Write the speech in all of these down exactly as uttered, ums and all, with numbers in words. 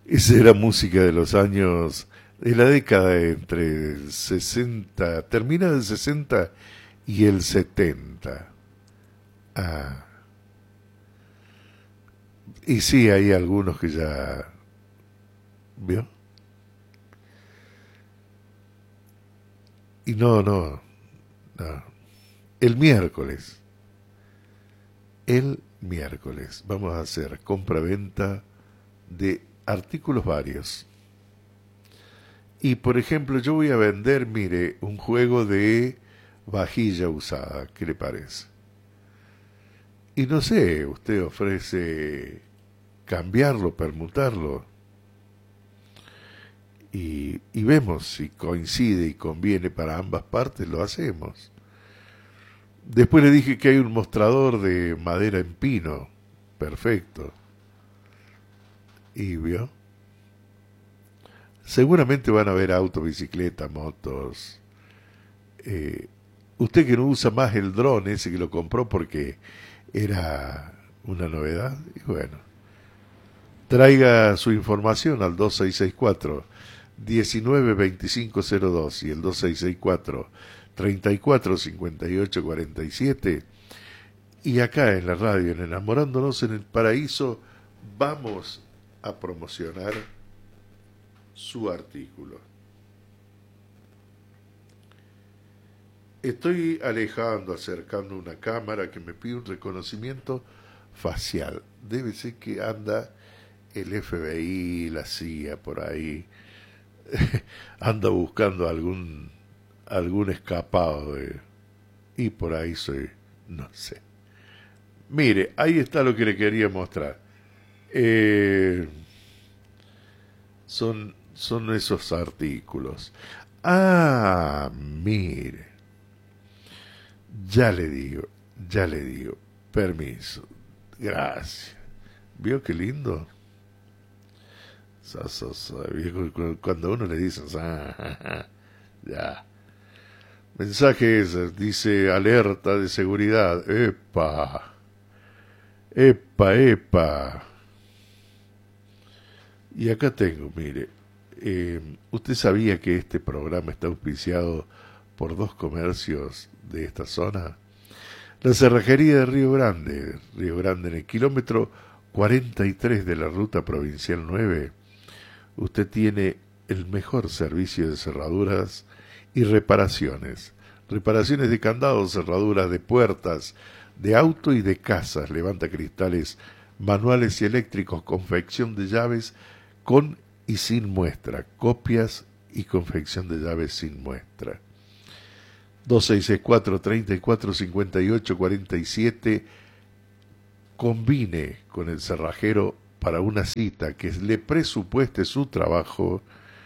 Esa era música de los años, de la década entre sesenta, termina del sesenta y el setenta. Ah, y sí, hay algunos que ya, ¿vio? Y no, no, no. El miércoles, el miércoles, vamos a hacer compra-venta de artículos varios. Y por ejemplo, yo voy a vender, mire, un juego de vajilla usada, ¿qué le parece? Y no sé, usted ofrece cambiarlo, permutarlo, y, y vemos si coincide y conviene para ambas partes, lo hacemos. Después le dije que hay un mostrador de madera en pino, perfecto. Y vio, seguramente van a haber autos, bicicletas, motos. Eh, usted que no usa más el dron ese que lo compró porque era una novedad, y bueno, traiga su información al dos seis seis cuatro, uno nueve dos cinco cero dos y el dos seis seis cuatro, treinta y cuatro cincuenta y ocho cuarenta y siete. Y acá en la radio, en Enamorándonos en el Paraíso, vamos a promocionar su artículo. Estoy alejando, acercando una cámara que me pide un reconocimiento facial. Debe ser que anda el F B I, la C I A por ahí, anda buscando algún algún escapado de, y por ahí soy, no sé. Mire, ahí está lo que le quería mostrar. Eh, son son esos artículos. Ah, mire, ya le digo, ya le digo. Permiso, gracias. ¿Vio qué lindo? So, so, so. Cuando uno le dice, ah, ya. Mensajes, dice alerta de seguridad. Epa, epa, epa. Y acá tengo, mire, eh, ¿usted sabía que este programa está auspiciado por dos comercios de esta zona? La cerrajería de Río Grande, Río Grande en el kilómetro cuarenta y tres de la ruta provincial nueve. Usted tiene el mejor servicio de cerraduras y reparaciones. Reparaciones de candados, cerraduras de puertas, de auto y de casas, levanta cristales manuales y eléctricos, confección de llaves con y sin muestra, copias y confección de llaves sin muestra. dos seis seis cuatro, treinta y cuatro cincuenta y ocho cuarenta y siete. Combine con el cerrajero para una cita que le presupueste su trabajo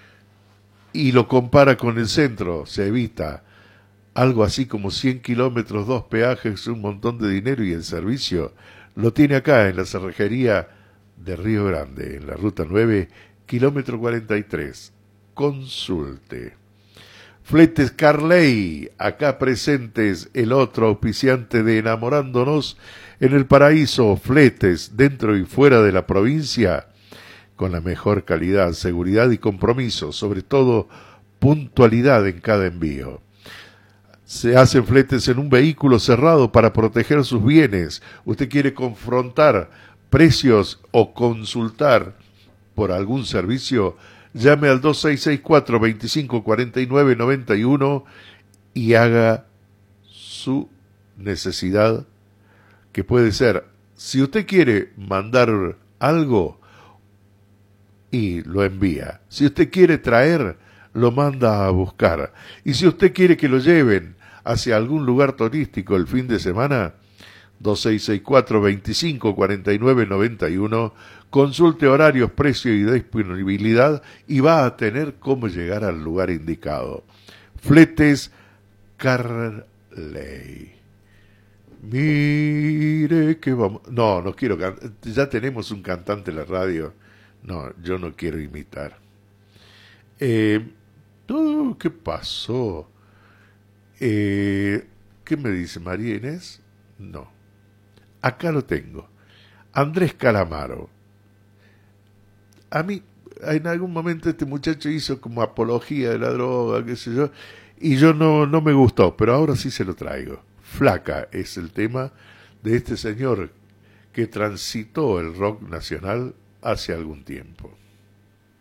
y lo compara con el centro. Se evita algo así como cien kilómetros, dos peajes, un montón de dinero, y el servicio lo tiene acá en la cerrajería de Río Grande, en la ruta nueve, kilómetro cuarenta y tres. Consulte. Fletes Carley, acá presentes, el otro auspiciante de Enamorándonos en el Paraíso. Fletes dentro y fuera de la provincia, con la mejor calidad, seguridad y compromiso, sobre todo puntualidad en cada envío. Se hacen fletes en un vehículo cerrado para proteger sus bienes. Usted quiere confrontar precios o consultar por algún servicio, llame al dos seis seis cuatro, veinticinco cuarenta y nueve noventa y uno y haga su necesidad, que puede ser, si usted quiere mandar algo, y lo envía. Si usted quiere traer, lo manda a buscar. Y si usted quiere que lo lleven hacia algún lugar turístico el fin de semana, dos seis seis cuatro, veinticinco cuarenta y nueve noventa y uno, consulte horarios, precio y disponibilidad y va a tener cómo llegar al lugar indicado. Fletes Carley. Mire que vamos... No, no quiero cantar. Ya tenemos un cantante en la radio. No, yo no quiero imitar. Eh, oh, ¿Qué pasó? Eh, ¿Qué me dice María Inés? No. Acá lo tengo. Andrés Calamaro. A mí, en algún momento este muchacho hizo como apología de la droga, qué sé yo, y yo no, no me gustó, pero ahora sí se lo traigo. Flaca es el tema de este señor que transitó el rock nacional hace algún tiempo.